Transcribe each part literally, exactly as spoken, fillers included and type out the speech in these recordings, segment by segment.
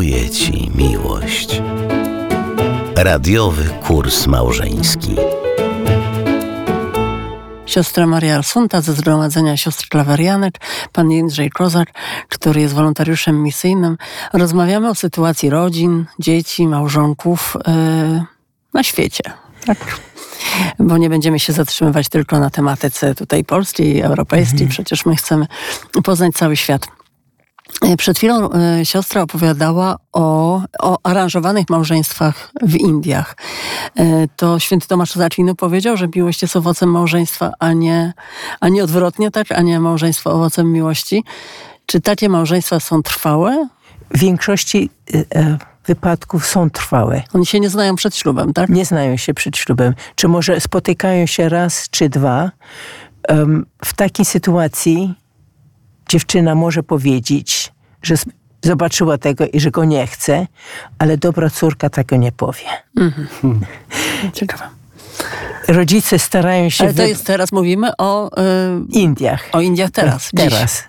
Daruję ci miłość. Radiowy kurs małżeński. Siostra Maria Arsunta ze Zgromadzenia Sióstr Klawerianek, pan Jędrzej Kozak, który jest wolontariuszem misyjnym. Rozmawiamy o sytuacji rodzin, dzieci, małżonków yy, na świecie. Tak. Bo nie będziemy się zatrzymywać tylko na tematyce tutaj polskiej, europejskiej. Mhm. Przecież my chcemy poznać cały świat. Przed chwilą y, siostra opowiadała o, o aranżowanych małżeństwach w Indiach. Y, to święty Tomasz z Akwinu powiedział, że miłość jest owocem małżeństwa, a nie, a nie odwrotnie, tak? A nie małżeństwo owocem miłości. Czy takie małżeństwa są trwałe? W większości y, y, wypadków są trwałe. Oni się nie znają przed ślubem, tak? Nie znają się przed ślubem. Czy może spotykają się raz czy dwa. Um, w takiej sytuacji dziewczyna może powiedzieć, że zobaczyła tego i że go nie chce, ale dobra córka tego nie powie. Mhm. Hmm. Ciekawe. Rodzice starają się... Ale to jest teraz, mówimy o... Yy, Indiach. O Indiach teraz. Teraz.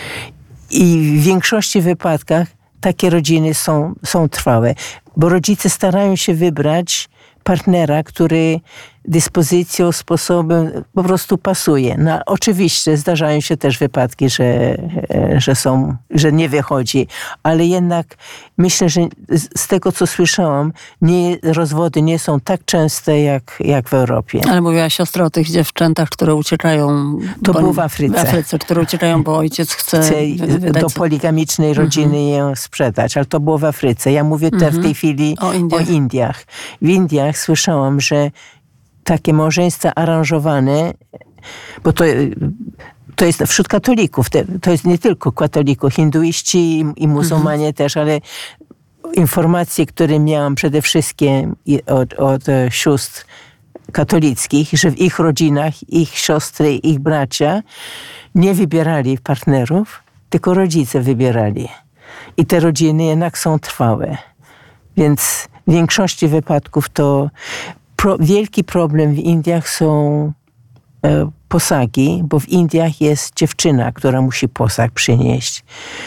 I w większości wypadkach takie rodziny są, są trwałe, bo rodzice starają się wybrać partnera, który dyspozycją, sposobem po prostu pasuje. No, oczywiście zdarzają się też wypadki, że, że są, że nie wychodzi, ale jednak myślę, że z tego, co słyszałam, nie, rozwody nie są tak częste jak, jak w Europie. Ale mówiła siostra o tych dziewczętach, które uciekają... To bo, było w Afryce. W Afryce, które uciekają, bo ojciec chce... chce wydać do poligamicznej rodziny mhm. je sprzedać, ale to było w Afryce. Ja mówię mhm. te w tej chwili o Indiach. o Indiach. W Indiach słyszałam, że takie małżeństwa aranżowane, bo to, to jest wśród katolików, to jest nie tylko katolików, hinduiści i muzułmanie mhm. też, ale informacje, które miałam przede wszystkim od, od sióstr katolickich, że w ich rodzinach ich siostry, ich bracia nie wybierali partnerów, tylko rodzice wybierali. I te rodziny jednak są trwałe. Więc w większości wypadków to Pro, wielki problem w Indiach są e, posagi, bo w Indiach jest dziewczyna, która musi posag przynieść.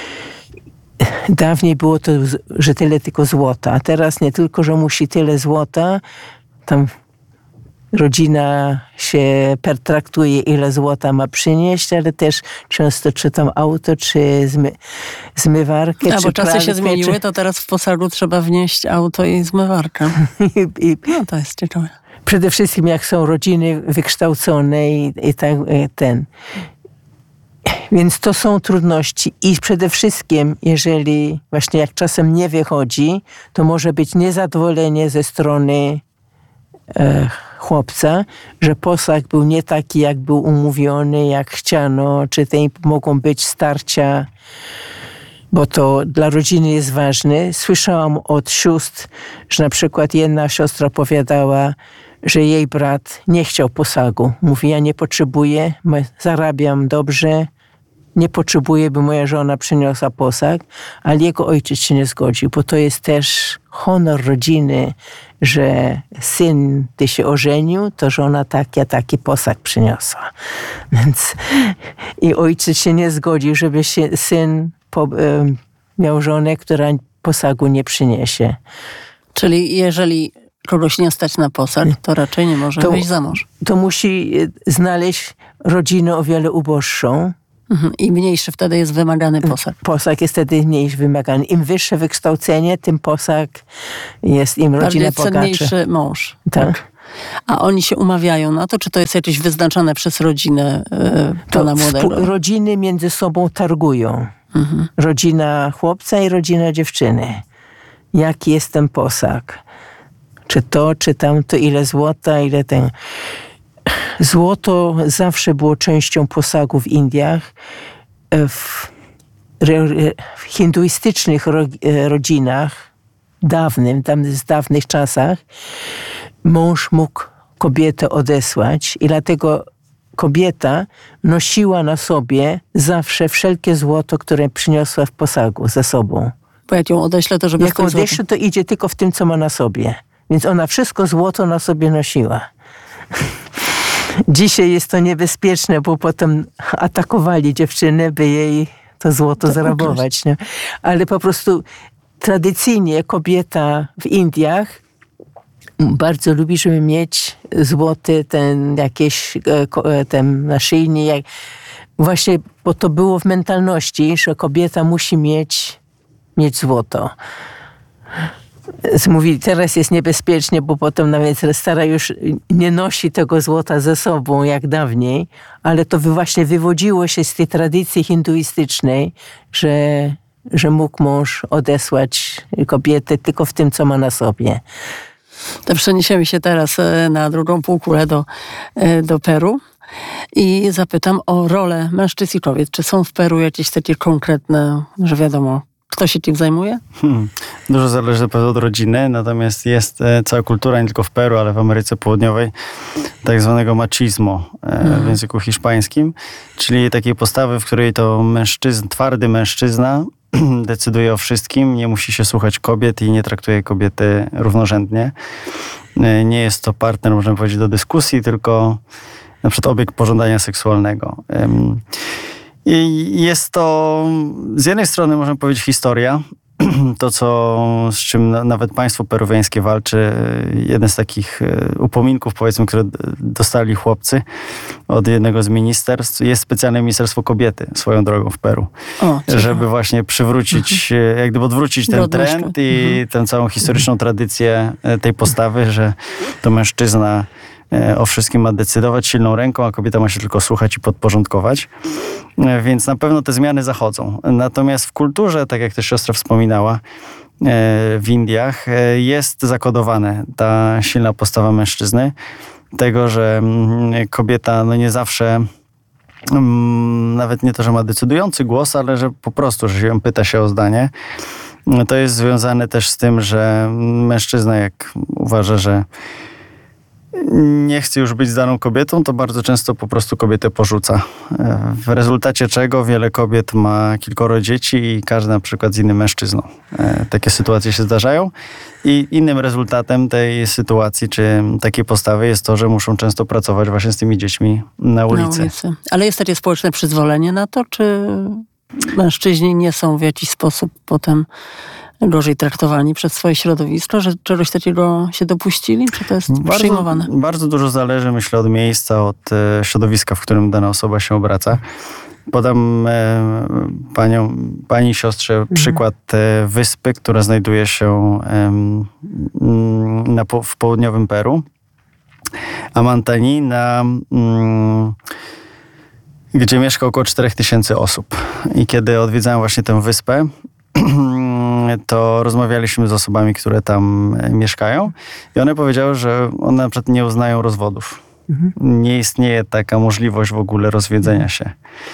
Dawniej było to, że tyle tylko złota, a teraz nie tylko, że musi tyle złota, tam rodzina się pertraktuje, ile złota ma przynieść, ale też często czy tam auto, czy zmy, zmywarkę, a, czy bo czasy pralkę, się zmieniły, czy... to teraz w posagu trzeba wnieść auto i zmywarkę. I, i, no to jest ciekawe. Przede wszystkim jak są rodziny wykształcone i, i tak, ten. Więc to są trudności i przede wszystkim, jeżeli właśnie jak czasem nie wychodzi, to może być niezadowolenie ze strony e, chłopca, że posag był nie taki, jak był umówiony, jak chciano, czy te mogą być starcia, bo to dla rodziny jest ważne. Słyszałam od sióstr, że na przykład jedna siostra opowiadała, że jej brat nie chciał posagu. Mówi, ja nie potrzebuję, zarabiam dobrze, nie potrzebuję, by moja żona przyniosła posag, ale jego ojciec się nie zgodził, bo to jest też honor rodziny, że syn, ty się ożenił, to żona taki, a taki posag przyniosła. Więc i ojciec się nie zgodził, żeby się, syn po, y, miał żonę, która posagu nie przyniesie. Czyli jeżeli kogoś nie stać na posag, to raczej nie może to, wyjść za mąż. To musi znaleźć rodzinę o wiele uboższą. Mhm. I mniejszy wtedy jest wymagany posag. Posag jest wtedy mniej wymagany. Im wyższe wykształcenie, tym posag jest, im rodzina bogatsza. Cenniejszy mąż. Tak. tak. A oni się umawiają na to, czy to jest jakieś wyznaczone przez rodzinę yy, pana młodego? Współ- rodziny między sobą targują. Mhm. Rodzina chłopca i rodzina dziewczyny. Jaki jest ten posag? Czy to, czy tamto, ile złota, ile ten... Złoto zawsze było częścią posagu w Indiach. W, w hinduistycznych ro, rodzinach, dawnym, tam w dawnych czasach, mąż mógł kobietę odesłać i dlatego kobieta nosiła na sobie zawsze wszelkie złoto, które przyniosła w posagu ze sobą. Bo jak ją odeślę, to żeby... Jak ją odeślę, to idzie tylko w tym, co ma na sobie. Więc ona wszystko złoto na sobie nosiła. Dzisiaj jest to niebezpieczne, bo potem atakowali dziewczynę, by jej to złoto to zarabować. Nie? Ale po prostu tradycyjnie kobieta w Indiach bardzo lubi, żeby mieć złoty ten jakieś ten naszyjnik. Jak, właśnie, bo to było w mentalności, że kobieta musi mieć, mieć złoto. Mówili, teraz jest niebezpiecznie, bo potem nawet stara już nie nosi tego złota ze sobą jak dawniej, ale to właśnie wywodziło się z tej tradycji hinduistycznej, że, że mógł mąż odesłać kobietę tylko w tym, co ma na sobie. To przeniesiemy się teraz na drugą półkulę do, do Peru i zapytam o rolę mężczyzn i kobiet. Czy są w Peru jakieś takie konkretne, że wiadomo, kto się tym zajmuje? Hmm. Dużo zależy pewnie od rodziny, natomiast jest e, cała kultura, nie tylko w Peru, ale w Ameryce Południowej, tak zwanego machismo e, mhm. w języku hiszpańskim, czyli takiej postawy, w której to mężczyzn, twardy mężczyzna decyduje o wszystkim, nie musi się słuchać kobiet i nie traktuje kobiety równorzędnie. E, nie jest to partner, można powiedzieć, do dyskusji, tylko na przykład obiekt pożądania seksualnego. E, I jest to z jednej strony, można powiedzieć, historia. To, co, z czym nawet państwo peruwiańskie walczy. Jeden z takich upominków, powiedzmy, które dostali chłopcy od jednego z ministerstw, jest specjalne Ministerstwo Kobiety swoją drogą w Peru. O, żeby właśnie przywrócić, mhm. jak gdyby odwrócić ten Godnością. trend i mhm. tę całą historyczną tradycję tej postawy, że to mężczyzna o wszystkim ma decydować silną ręką, a kobieta ma się tylko słuchać i podporządkować. Więc na pewno te zmiany zachodzą. Natomiast w kulturze, tak jak też siostra wspominała, w Indiach jest zakodowane ta silna postawa mężczyzny. Tego, że kobieta no nie zawsze, nawet nie to, że ma decydujący głos, ale że po prostu, że się pyta się o zdanie. To jest związane też z tym, że mężczyzna, jak uważa, że nie chce już być zdaną kobietą, to bardzo często po prostu kobietę porzuca. W rezultacie czego wiele kobiet ma kilkoro dzieci i każda na przykład z innym mężczyzną. Takie sytuacje się zdarzają i innym rezultatem tej sytuacji czy takiej postawy jest to, że muszą często pracować właśnie z tymi dziećmi na ulicy. Na ulicy. Ale jest takie społeczne przyzwolenie na to, czy mężczyźni nie są w jakiś sposób potem gorzej traktowani przez swoje środowisko, że czegoś takiego się dopuścili? Czy to jest bardzo, przyjmowane? Bardzo dużo zależy, myślę, od miejsca, od e, środowiska, w którym dana osoba się obraca. Podam e, panią, pani siostrze mhm. przykład e, wyspy, która znajduje się e, na, w południowym Peru. Amantani, na, mm, gdzie mieszka około czterech tysięcy osób. I kiedy odwiedzałem właśnie tę wyspę, to rozmawialiśmy z osobami, które tam mieszkają i one powiedziały, że one na przykład nie uznają rozwodów. Mhm. Nie istnieje taka możliwość w ogóle rozwiedzenia się.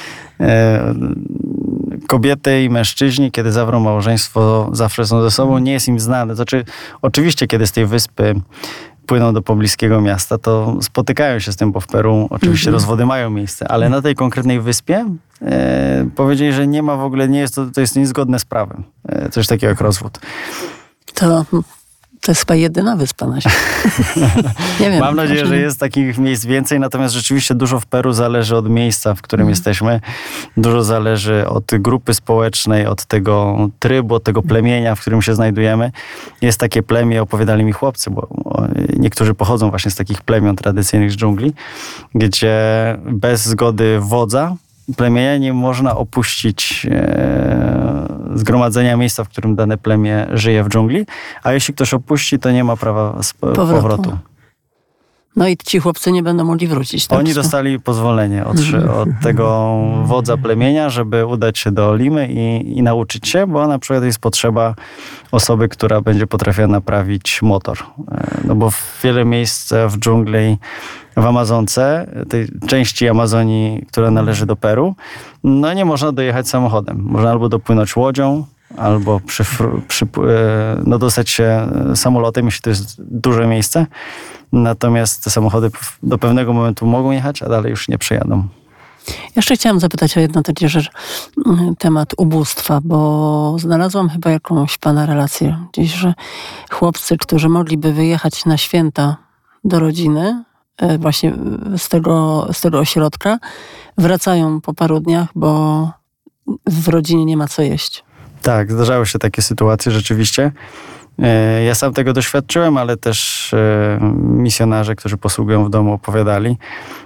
Kobiety i mężczyźni, kiedy zawrą małżeństwo, zawsze są ze sobą, nie jest im znane. Znaczy, oczywiście, kiedy z tej wyspy płyną do pobliskiego miasta, to spotykają się z tym, bo w Peru oczywiście mhm. rozwody mają miejsce, ale na tej konkretnej wyspie e, powiedzieli, że nie ma w ogóle, nie jest to, to jest niezgodne z prawem. E, coś takiego jak rozwód. To, to jest chyba jedyna wyspa na świecie. Nie wiem. Mam nadzieję, że jest takich miejsc więcej, natomiast rzeczywiście dużo w Peru zależy od miejsca, w którym mhm. jesteśmy. Dużo zależy od grupy społecznej, od tego trybu, od tego plemienia, w którym się znajdujemy. Jest takie plemię, opowiadali mi chłopcy, bo niektórzy pochodzą właśnie z takich plemion tradycyjnych z dżungli, gdzie bez zgody wodza plemienia nie można opuścić e, zgromadzenia miejsca, w którym dane plemię żyje w dżungli, a jeśli ktoś opuści, to nie ma prawa sp- powrotu. powrotu. No i ci chłopcy nie będą mogli wrócić. Tak? Oni dostali pozwolenie od, od tego wodza plemienia, żeby udać się do Limy i, i nauczyć się, bo na przykład jest potrzeba osoby, która będzie potrafiła naprawić motor. No bo w wiele miejsc w dżungli, w Amazonce, tej części Amazonii, która należy do Peru, no nie można dojechać samochodem. Można albo dopłynąć łodzią, albo przy, przy, no dostać się samolotem, jeśli to jest duże miejsce. Natomiast te samochody do pewnego momentu mogą jechać, a dalej już nie przejadą. Jeszcze chciałam zapytać o jedną taką rzecz, temat ubóstwa, bo znalazłam chyba jakąś pana relację gdzieś, że chłopcy, którzy mogliby wyjechać na święta do rodziny, właśnie z tego, z tego ośrodka, wracają po paru dniach, bo w rodzinie nie ma co jeść. Tak, zdarzały się takie sytuacje rzeczywiście. E, Ja sam tego doświadczyłem, ale też e, misjonarze, którzy posługują w domu, opowiadali.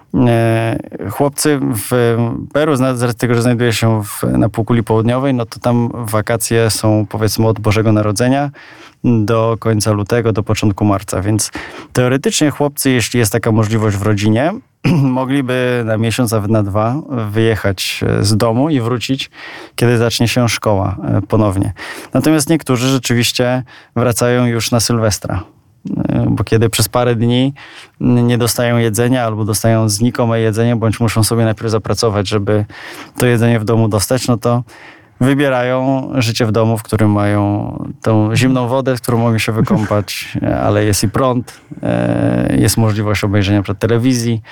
E, Chłopcy w Peru, z racji tego, że znajduje się w, na półkuli południowej, no to tam wakacje są powiedzmy od Bożego Narodzenia do końca lutego, do początku marca, więc teoretycznie chłopcy, jeśli jest taka możliwość w rodzinie, mogliby na miesiąc, nawet na dwa wyjechać z domu i wrócić, kiedy zacznie się szkoła ponownie. Natomiast niektórzy rzeczywiście wracają już na Sylwestra, bo kiedy przez parę dni nie dostają jedzenia albo dostają znikome jedzenie, bądź muszą sobie najpierw zapracować, żeby to jedzenie w domu dostać, no to wybierają życie w domu, w którym mają tą zimną wodę, w którą mogą się wykąpać, ale jest i prąd, jest możliwość obejrzenia przed telewizji,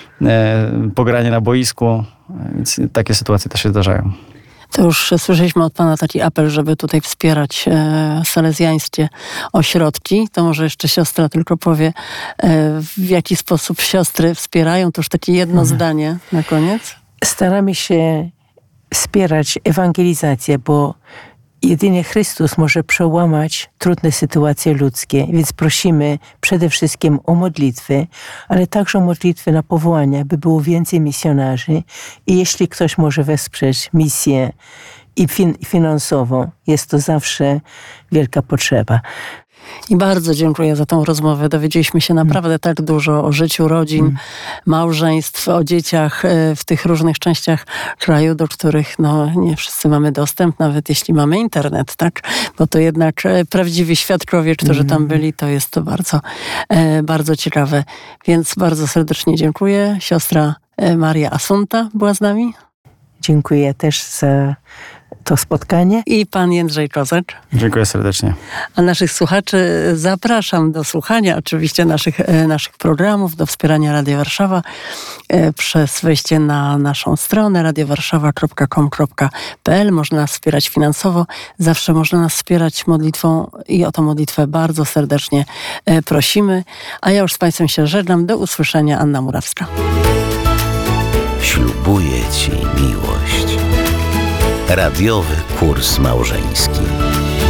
pogranie na boisku, więc takie sytuacje też się zdarzają. To już słyszeliśmy od pana taki apel, żeby tutaj wspierać e, salezjańskie ośrodki. To może jeszcze siostra tylko powie, e, w jaki sposób siostry wspierają. To już takie jedno mhm. zdanie na koniec. Staramy się wspierać ewangelizację, bo jedynie Chrystus może przełamać trudne sytuacje ludzkie, więc prosimy przede wszystkim o modlitwy, ale także o modlitwy na powołania, by było więcej misjonarzy i jeśli ktoś może wesprzeć misję i fin- finansowo, jest to zawsze wielka potrzeba. I bardzo dziękuję za tą rozmowę. Dowiedzieliśmy się naprawdę tak dużo o życiu rodzin, mm. małżeństw, o dzieciach w tych różnych częściach kraju, do których no, nie wszyscy mamy dostęp, nawet jeśli mamy internet, tak? Bo to jednak prawdziwi świadkowie, którzy mm. tam byli, to jest to bardzo, bardzo ciekawe. Więc bardzo serdecznie dziękuję. Siostra Maria Asunta była z nami. Dziękuję też za to spotkanie. I pan Jędrzej Kozak. Dziękuję serdecznie. A naszych słuchaczy zapraszam do słuchania oczywiście naszych, naszych programów, do wspierania Radia Warszawa przez wejście na naszą stronę radio warszawa kropka com kropka p l. Można nas wspierać finansowo. Zawsze można nas wspierać modlitwą i o tą modlitwę bardzo serdecznie prosimy. A ja już z państwem się żegnam. Do usłyszenia. Anna Murawska. Ślubuję ci miłość. Radiowy kurs małżeński.